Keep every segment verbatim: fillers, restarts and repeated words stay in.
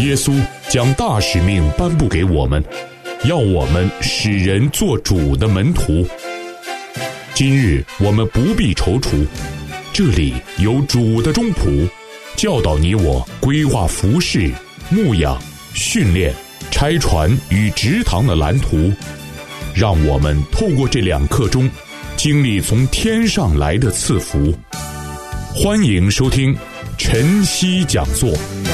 耶稣将大使命颁布给我们，要我们使人做主的门徒。今日我们不必踌躇，这里有主的中仆，教导你我规划服事、牧养、训练、拆船与植堂的蓝图，让我们透过这两刻钟，经历从天上来的赐福。欢迎收听晨曦讲座。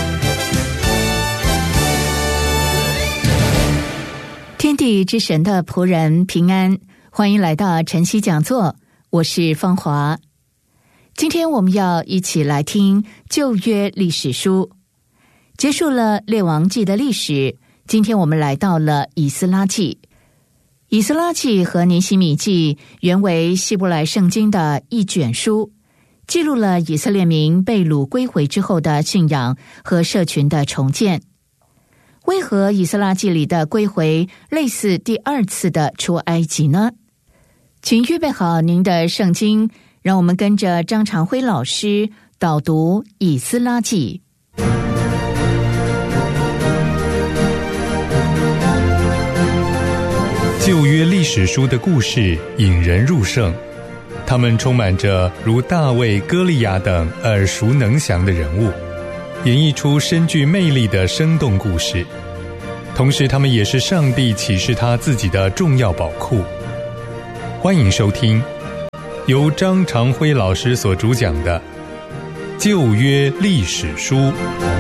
天地之神的仆人平安，欢迎来到晨曦讲座，我是芳华。今天我们要一起来听旧约历史书。结束了列王记的历史，今天我们来到了以斯拉记。以斯拉记和尼希米记原为希伯来圣经的一卷书，记录了以色列民被掳归回之后的信仰和社群的重建。为何以斯拉记里的归回类似第二次的出埃及呢？请预备好您的圣经，让我们跟着张长辉老师导读以斯拉记。 旧约历史书的故事引人入胜，他们充满着如大卫、歌利亚等耳熟能详的人物，演绎出深具魅力的生动故事。同时他们也是上帝启示他自己的重要宝库。欢迎收听由张长辉老师所主讲的旧约历史书。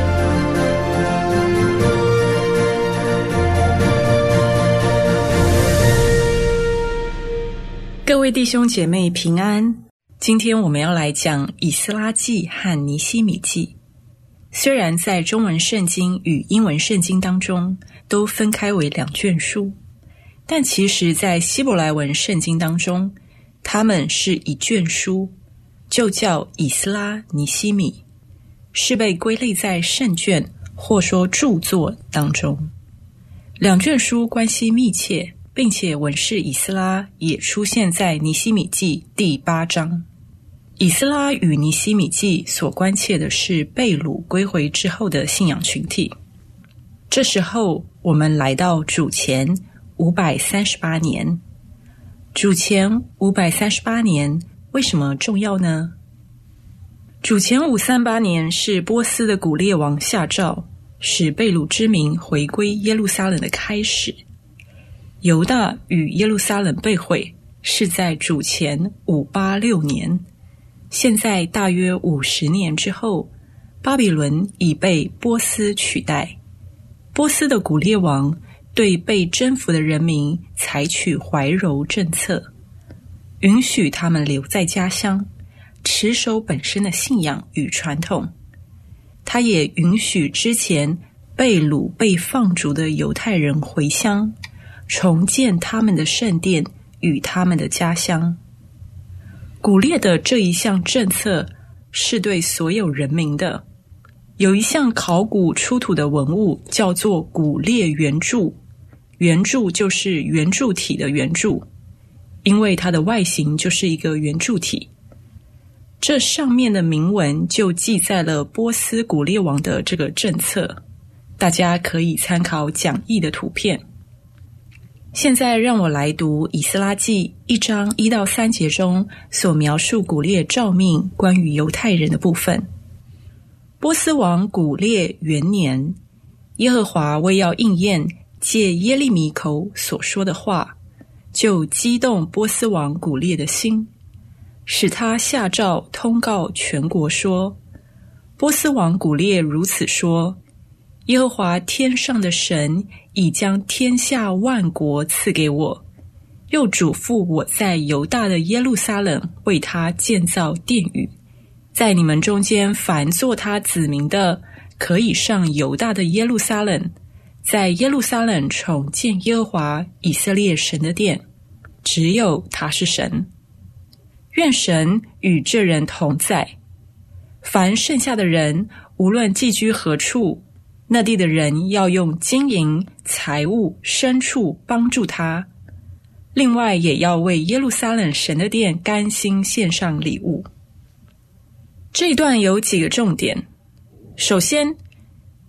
各位弟兄姐妹平安，今天我们要来讲以斯拉记和尼希米记。虽然在中文圣经与英文圣经当中都分开为两卷书，但其实在希伯来文圣经当中，它们是一卷书，就叫以斯拉、尼希米，是被归类在圣卷或说著作当中。两卷书关系密切，并且文士以斯拉也出现在尼希米记第八章。以斯拉与尼希米记所关切的是被掳归回之后的信仰群体。这时候我们来到主前五百三十八年。主前五百三十八年为什么重要呢？主前五三八年是波斯的古列王下诏，使被掳之民回归耶路撒冷的开始。犹大与耶路撒冷被毁是在主前五八六年，现在大约五十年之后，巴比伦已被波斯取代。波斯的古列王对被征服的人民采取怀柔政策，允许他们留在家乡，持守本身的信仰与传统。他也允许之前被掳被放逐的犹太人回乡，重建他们的圣殿与他们的家乡。古列的这一项政策是对所有人民的。有一项考古出土的文物叫做古列圆柱，圆柱就是圆柱体的圆柱，因为它的外形就是一个圆柱体。这上面的铭文就记载了波斯古列王的这个政策，大家可以参考讲义的图片。现在让我来读以斯拉记一章一到三节中所描述古列诏命关于犹太人的部分。波斯王古列元年，耶和华为要应验借耶利米口所说的话，就激动波斯王古列的心，使他下诏通告全国说：波斯王古列如此说，耶和华天上的神已将天下万国赐给我，又嘱咐我在犹大的耶路撒冷为他建造殿宇，在你们中间凡做他子民的，可以上犹大的耶路撒冷，在耶路撒冷重建耶和华以色列神的殿，只有他是神。愿神与这人同在。凡剩下的人，无论寄居何处，那地的人要用金银、财物、牲畜帮助他，另外也要为耶路撒冷神的殿甘心献上礼物。这一段有几个重点。首先，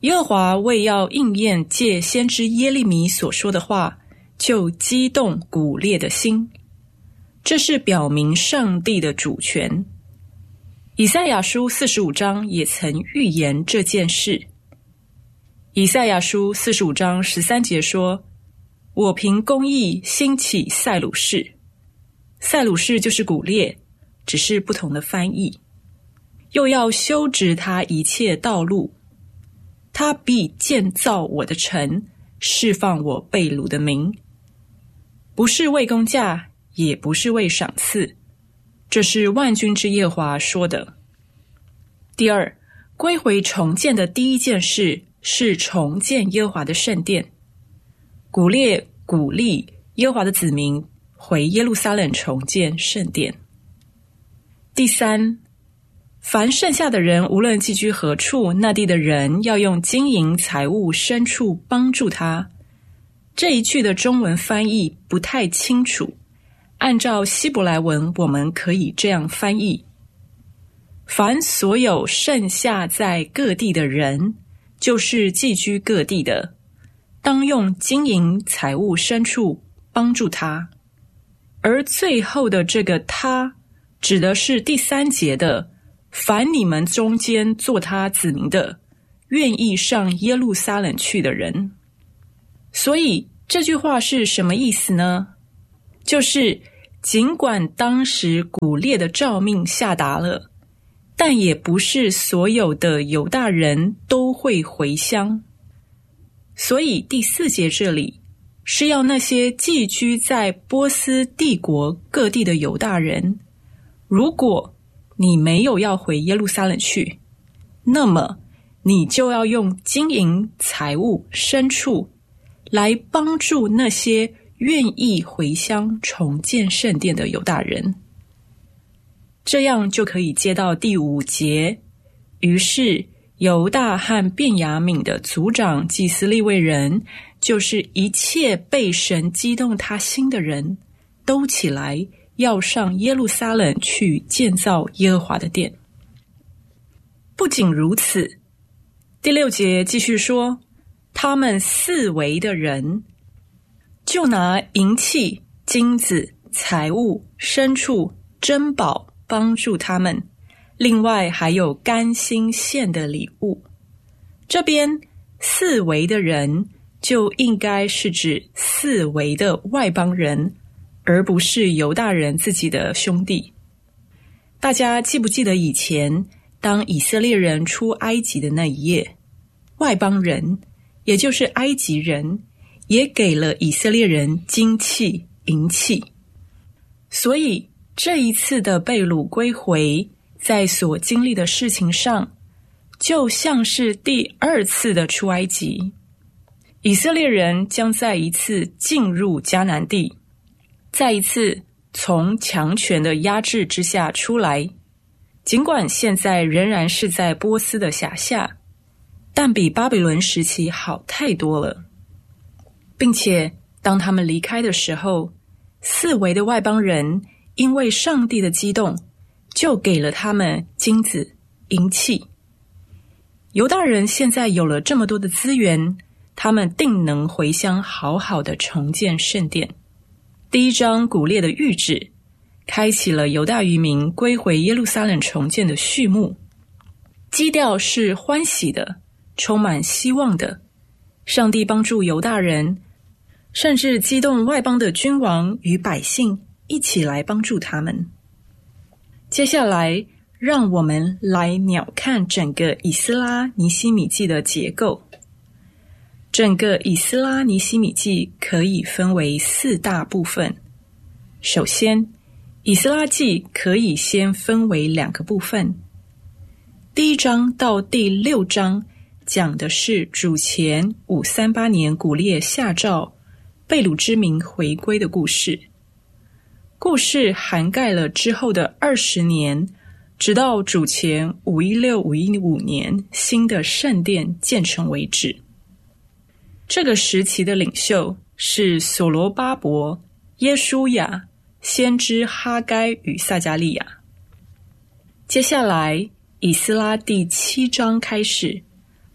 耶和华为要应验借先知耶利米所说的话，就激动古列的心，这是表明上帝的主权。以赛亚书四十五章也曾预言这件事。以赛亚书四十五章十三节说，我凭公义兴起塞鲁士。塞鲁士就是古列，只是不同的翻译。又要修直他一切道路，他必建造我的城，释放我被掳的民，不是为公价，也不是为赏赐，这是万军之耶和华说的。第二，归回重建的第一件事是重建耶和华的圣殿。古列鼓励耶和华的子民回耶路撒冷重建圣殿。第三，凡剩下的人无论寄居何处，那地的人要用金银财物牲畜帮助他。这一句的中文翻译不太清楚，按照希伯来文我们可以这样翻译，凡所有剩下在各地的人，就是寄居各地的，当用金银财物牲畜帮助他。而最后的这个他指的是第三节的，凡你们中间做他子民的，愿意上耶路撒冷去的人。所以这句话是什么意思呢？就是尽管当时古列的诏命下达了，但也不是所有的犹大人都会回乡。所以第四节这里是要那些寄居在波斯帝国各地的犹大人，如果你没有要回耶路撒冷去，那么你就要用金银财物牲畜来帮助那些愿意回乡重建圣殿的犹大人。这样就可以接到第五节，于是犹大和便雅悯的族长祭司利未人，就是一切被神激动他心的人，都起来要上耶路撒冷去建造耶和华的殿。不仅如此，第六节继续说，他们四围的人就拿银器、金子、财物、牲畜、珍宝帮助他们，另外还有甘心献的礼物。这边四围的人就应该是指四围的外邦人，而不是犹大人自己的兄弟。大家记不记得以前当以色列人出埃及的那一页，外邦人也就是埃及人也给了以色列人金器、银器。所以这一次的被掳归回，在所经历的事情上，就像是第二次的出埃及。以色列人将再一次进入迦南地，再一次从强权的压制之下出来。尽管现在仍然是在波斯的辖下，但比巴比伦时期好太多了。并且当他们离开的时候，四围的外邦人因为上帝的激动，就给了他们金子、银器。犹大人现在有了这么多的资源，他们定能回乡好好的重建圣殿。第一章古列的谕旨，开启了犹大渔民归回耶路撒冷重建的序幕。基调是欢喜的，充满希望的。上帝帮助犹大人，甚至激动外邦的君王与百姓一起来帮助他们。接下来让我们来鸟看整个以斯拉尼希米记的结构。整个以斯拉尼希米记可以分为四大部分。首先，以斯拉记可以先分为两个部分。第一章到第六章讲的是主前五三八年古列下诏被掳之民回归的故事。故事涵盖了之后的二十年，直到主前五一六、五一五年新的圣殿建成为止。这个时期的领袖是所罗巴伯、耶书亚、先知哈该与撒迦利亚。接下来以斯拉第七章开始，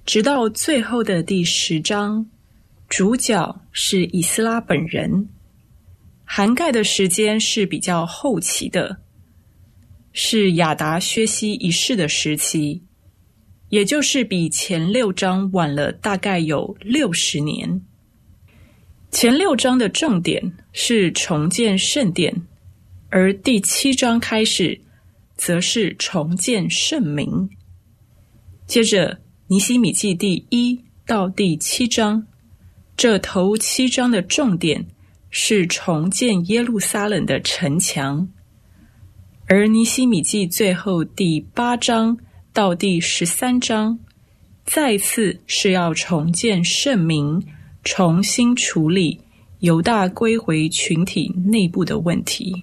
直到最后的第十章，主角是以斯拉本人，涵盖的时间是比较后期的，是亚达薛西一世的时期，也就是比前六章晚了大概有六十年。前六章的重点是重建圣殿，而第七章开始则是重建圣名。接着尼希米记第一到第七章，这头七章的重点是重建耶路撒冷的城墙，而尼希米记最后第八章到第十三章，再次是要重建圣名，重新处理犹大归回群体内部的问题。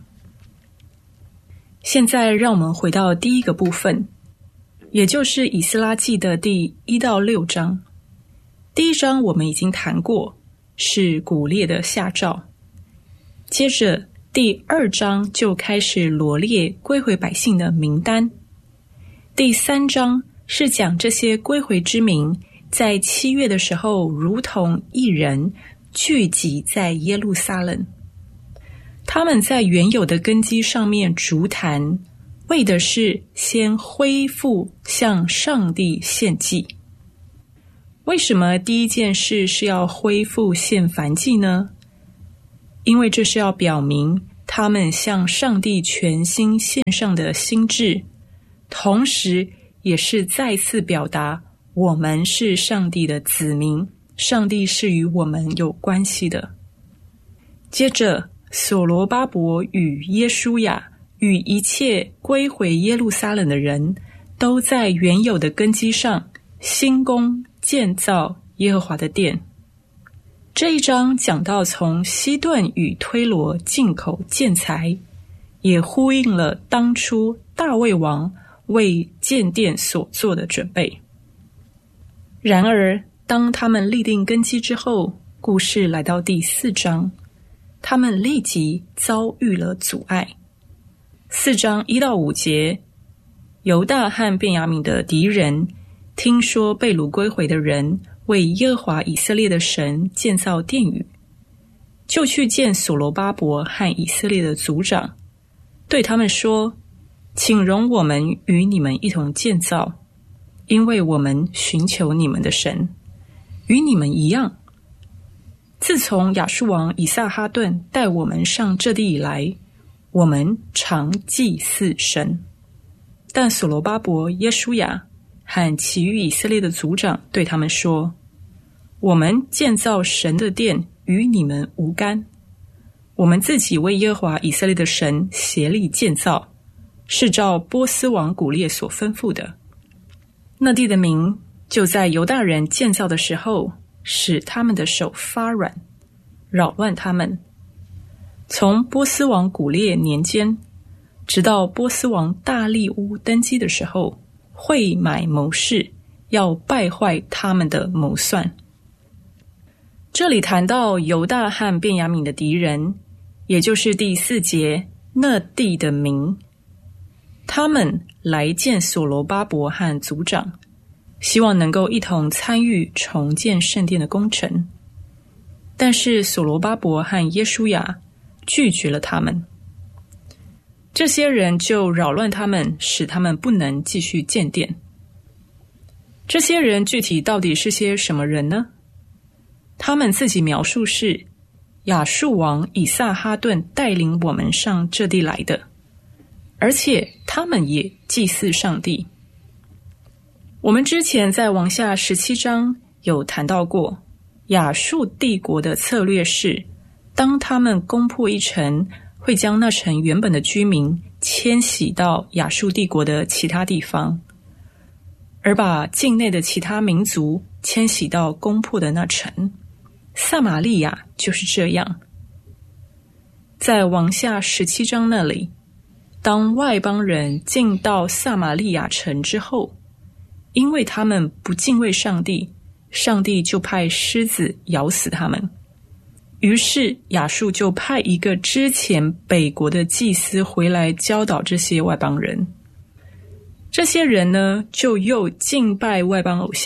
现在让我们回到第一个部分，也就是以斯拉记的第一到六章。第一章我们已经谈过，是古列的下诏。接着第二章就开始罗列归回百姓的名单。第三章是讲这些归回之民在七月的时候如同一人聚集在耶路撒冷，他们在原有的根基上面筑坛，为的是先恢复向上帝献祭。为什么第一件事是要恢复献燔祭呢？因为这是要表明他们向上帝全心献上的心志，同时也是再次表达我们是上帝的子民，上帝是与我们有关系的。接着所罗巴伯与耶书亚与一切归回耶路撒冷的人，都在原有的根基上兴工建造耶和华的殿。这一章讲到从西顿与推罗进口建材，也呼应了当初大卫王为建殿所做的准备。然而当他们立定根基之后，故事来到第四章，他们立即遭遇了阻碍。四章一到五节，犹大和便雅悯的敌人听说被掳归回的人为耶和华以色列的神建造殿宇，就去见所罗巴伯和以色列的族长，对他们说：请容我们与你们一同建造，因为我们寻求你们的神，与你们一样。自从亚述王以撒哈顿带我们上这地以来，我们常祭祀神。但所罗巴伯、耶书亚和其余以色列的族长对他们说：我们建造神的殿与你们无干，我们自己为耶和华以色列的神协力建造，是照波斯王古列所吩咐的。那地的民就在犹大人建造的时候，使他们的手发软，扰乱他们。从波斯王古列年间，直到波斯王大利乌登基的时候，会买谋士，要败坏他们的谋算。这里谈到犹大和便雅悯的敌人，也就是第四节那地的民，他们来见所罗巴伯和族长，希望能够一同参与重建圣殿的工程。但是所罗巴伯和耶书亚拒绝了他们，这些人就扰乱他们，使他们不能继续建殿。这些人具体到底是些什么人呢？他们自己描述是亚述王以撒哈顿带领我们上这地来的，而且他们也祭祀上帝。我们之前在王下十七章有谈到过，亚述帝国的策略是，当他们攻破一城，会将那城原本的居民迁徙到亚述帝国的其他地方，而把境内的其他民族迁徙到攻破的那城。撒玛利亚就是这样。在王下十七章那里，当外邦人进到撒玛利亚城之后，因为他们不敬畏上帝，上帝就派狮子咬死他们。于是亚述就派一个之前北国的祭司回来教导这些外邦人。这些人呢，就又敬拜外邦偶像，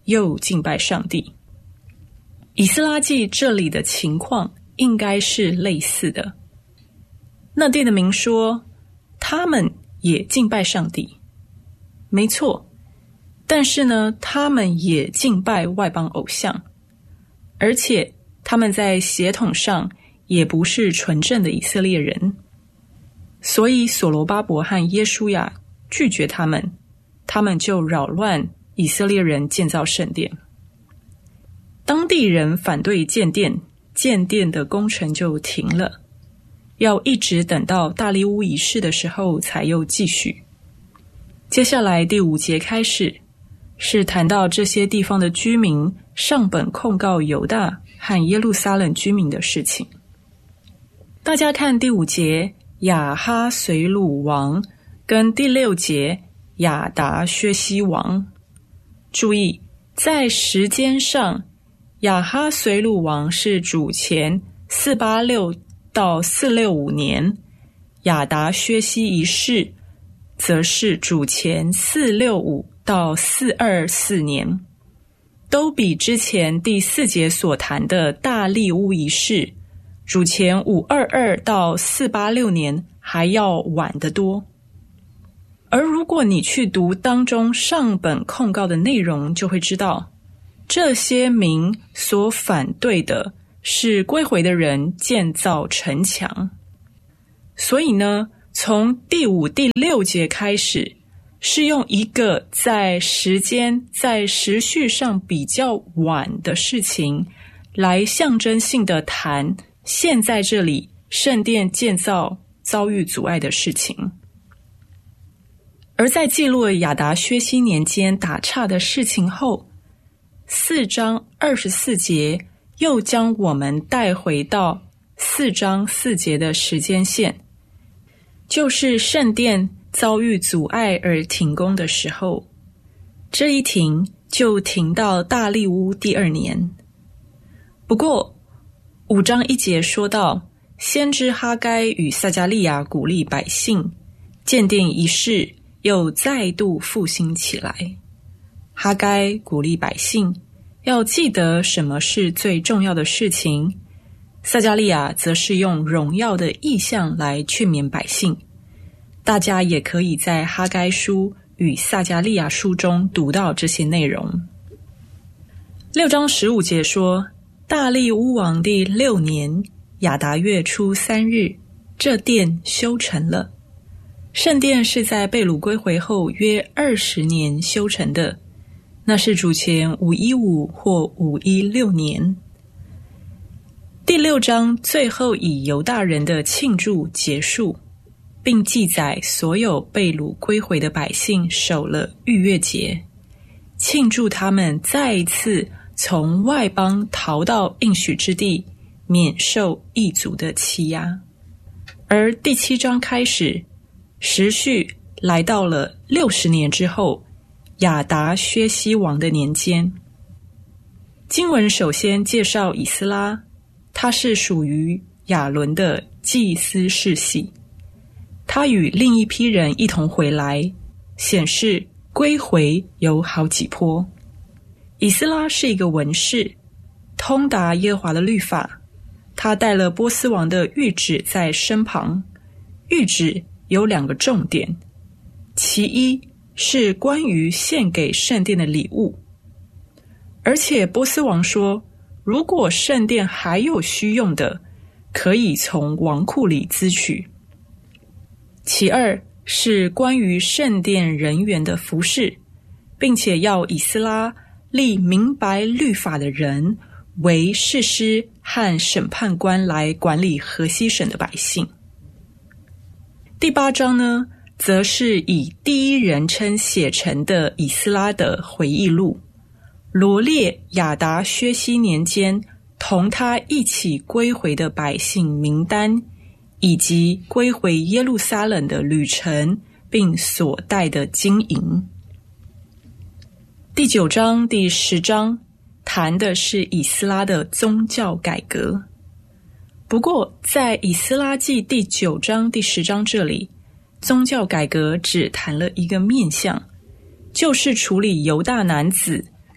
又敬拜上帝。以斯拉记这里的情况应该是类似的。那地的民说，他们也敬拜上帝，没错，但是呢，他们也敬拜外邦偶像，而且他们在血统上也不是纯正的以色列人，所以所罗巴伯和耶书亚拒绝他们，他们就扰乱以色列人建造圣殿。当地人反对建殿，建殿的工程就停了，要一直等到大利乌一世的时候才又继续。接下来第五节开始，是谈到这些地方的居民上本控告犹大和耶路撒冷居民的事情。大家看第五节亚哈随鲁王跟第六节亚达薛西王，注意在时间上，亚哈随鲁王是主前四八六到四六五年，亚达薛西一世则是主前四六五到四二四年，都比之前第四节所谈的大利乌一世主前五二二到四八六年还要晚得多。而如果你去读当中上本控告的内容，就会知道这些民所反对的是归回的人建造城墙。所以呢，从第五、第六节开始，是用一个在时间、在时序上比较晚的事情，来象征性的谈现在这里圣殿建造遭遇阻碍的事情。而在记录了亚达薛西年间打岔的事情后，四章二十四节又将我们带回到四章四节的时间线，就是圣殿遭遇阻碍而停工的时候，这一停就停到大利乌第二年。不过五章一节说到，先知哈该与撒迦利亚鼓励百姓，建殿仪式又再度复兴起来。哈该鼓励百姓要记得什么是最重要的事情，撒迦利亚则是用荣耀的意象来劝勉百姓。大家也可以在哈该书与撒迦利亚书中读到这些内容。六章十五节说，大利乌王第六年亚达月初三日，这殿修成了。圣殿是在被掳归回后约二十年修成的，那是主前五一五或五一六年。第六章最后以犹大人的庆祝结束，并记载所有被掳归回的百姓守了逾越节，庆祝他们再一次从外邦逃到应许之地，免受异族的欺压。而第七章开始，时序来到了六十年之后，亚达薛西王的年间。经文首先介绍以斯拉，他是属于亚伦的祭司世系，他与另一批人一同回来，显示归回有好几波。以斯拉是一个文士，通达耶和华的律法，他带了波斯王的谕旨在身旁。谕旨有两个重点，其一是关于献给圣殿的礼物，而且波斯王说，如果圣殿还有需用的，可以从王库里支取。其二是关于圣殿人员的服事，并且要以斯拉立明白律法的人为士师和审判官来管理河西省的百姓。第八章呢，则是以第一人称写成的以斯拉的回忆录，罗列亚达薛西年间同他一起归回的百姓名单，以及归回耶路撒冷的旅程，并所带的金银。第九章、第十章谈的是以斯拉的宗教改革。不过在以斯拉记第九章、第十章这里，宗教改革只谈了一个面向，就是处理犹大男子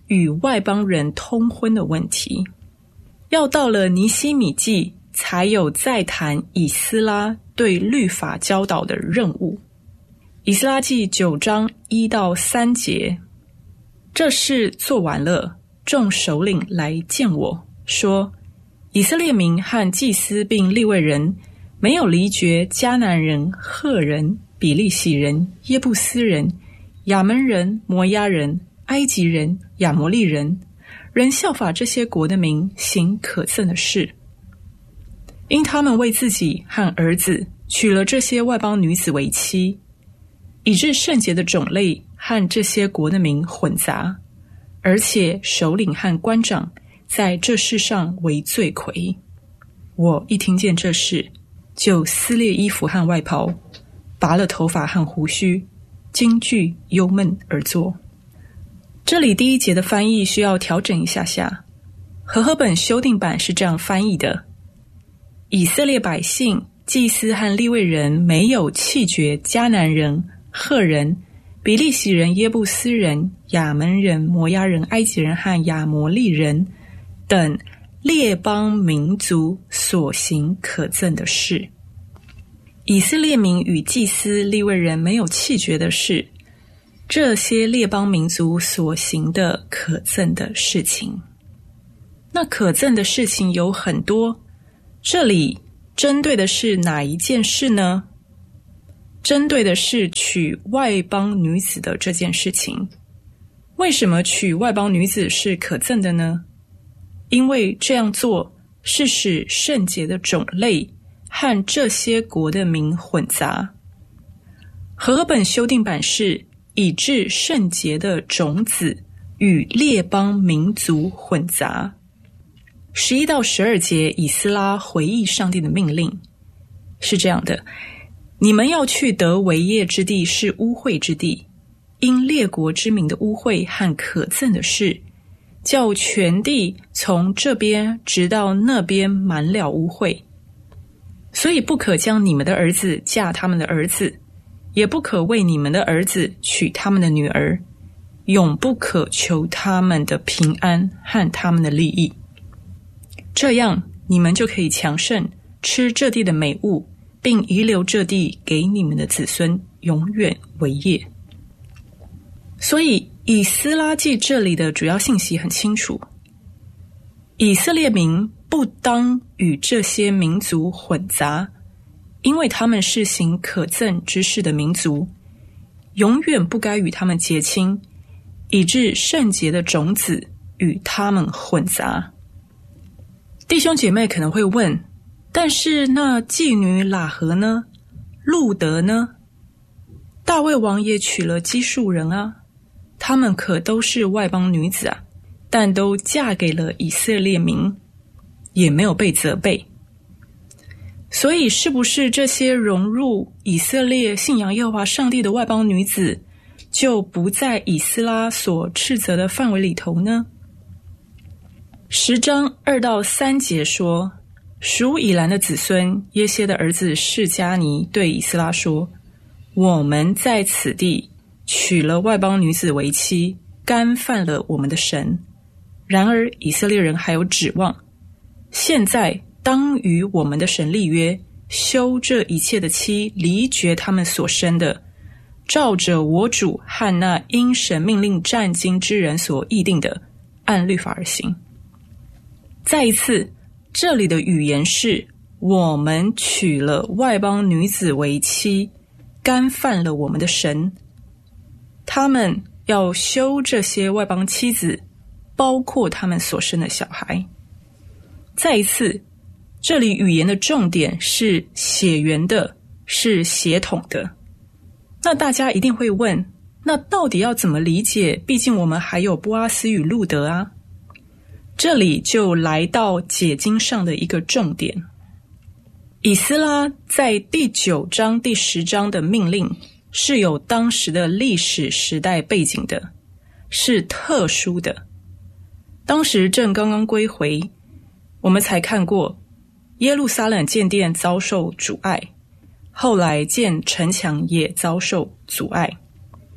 与外邦人通婚的问题。要到了尼希米记才有再谈以斯拉对律法教导的任务。以斯拉记九章一到三节，这事做完了，众首领来见我，说以色列民和祭司并利未人没有离绝迦南人、赫人、比利洗人、耶布斯人、亚门人、摩押人、埃及人、亚摩利人，人效法这些国的民行可憎的事，因他们为自己和儿子娶了这些外邦女子为妻，以致圣洁的种类和这些国的民混杂，而且首领和官长在这事上为罪魁。我一听见这事，就撕裂衣服和外袍，拔了头发和胡须，惊惧忧闷而坐。这里第一节的翻译需要调整一下下，和合本修订版是这样翻译的：以色列百姓、祭司和利未人没有弃绝迦南人、赫人、比利洗人、耶布斯人、亚门人、摩押人、埃及人和亚摩利人等列邦民族所行可憎的事。以色列民与祭司、利未人没有弃绝的是这些列邦民族所行的可憎的事情。那可憎的事情有很多，这里针对的是哪一件事呢？针对的是娶外邦女子的这件事情。为什么娶外邦女子是可憎的呢？因为这样做是使圣洁的种类和这些国的民混杂。和合本修订版是以致圣洁的种子与列邦民族混杂。十一到十二节，以斯拉回忆上帝的命令是这样的：你们要去得为业之地是污秽之地，因列国之民的污秽和可憎的事，叫全地从这边直到那边满了污秽。所以不可将你们的儿子嫁他们的儿子，也不可为你们的儿子娶他们的女儿，永不可求他们的平安和他们的利益。这样你们就可以强盛，吃这地的美物，并遗留这地给你们的子孙，永远为业。所以以斯拉记这里的主要信息很清楚，以色列民不当与这些民族混杂，因为他们是行可憎之事的民族，永远不该与他们结亲，以致圣洁的种子与他们混杂。弟兄姐妹可能会问，但是那妓女喇合呢？路德呢？大卫王也娶了基述人啊，他们可都是外邦女子啊，但都嫁给了以色列民，也没有被责备。所以是不是这些融入以色列信仰耶和华上帝的外邦女子就不在以斯拉所斥责的范围里头呢？十章二到三节说，属以兰的子孙耶歇的儿子示迦尼对以斯拉说，我们在此地娶了外邦女子为妻，干犯了我们的神。然而以色列人还有指望，现在当与我们的神立约，休这一切的妻，离绝他们所生的，照着我主和那因神命令战经之人所议定的，按律法而行。再一次，这里的语言是我们娶了外邦女子为妻，干犯了我们的神。他们要休这些外邦妻子，包括他们所生的小孩。再一次，这里语言的重点是血缘的，是血统的。那大家一定会问，那到底要怎么理解？毕竟我们还有波阿斯与路德啊。这里就来到解经上的一个重点。以斯拉在第九章、第十章的命令是有当时的历史时代背景的，是特殊的。当时正刚刚归回，我们才看过耶路撒冷建殿遭受阻碍，后来建城墙也遭受阻碍。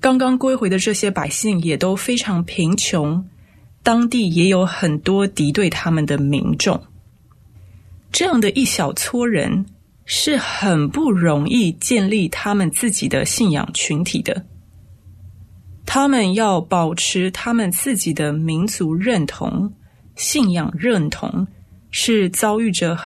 刚刚归回的这些百姓也都非常贫穷，当地也有很多敌对他们的民众。这样的一小撮人是很不容易建立他们自己的信仰群体的。他们要保持他们自己的民族认同、信仰认同，是遭遇着